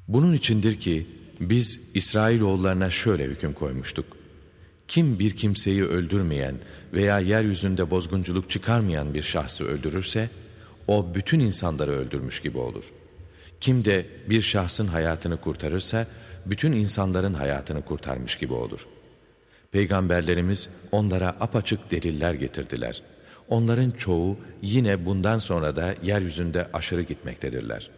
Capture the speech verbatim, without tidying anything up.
Bunun içindir ki biz İsrailoğullarına şöyle hüküm koymuştuk. Kim bir kimseyi öldürmeyen veya yeryüzünde bozgunculuk çıkarmayan bir şahsı öldürürse, o bütün insanları öldürmüş gibi olur. Kim de bir şahsın hayatını kurtarırsa, bütün insanların hayatını kurtarmış gibi olur. Peygamberlerimiz onlara apaçık deliller getirdiler. Onların çoğu yine bundan sonra da yeryüzünde aşırı gitmektedirler.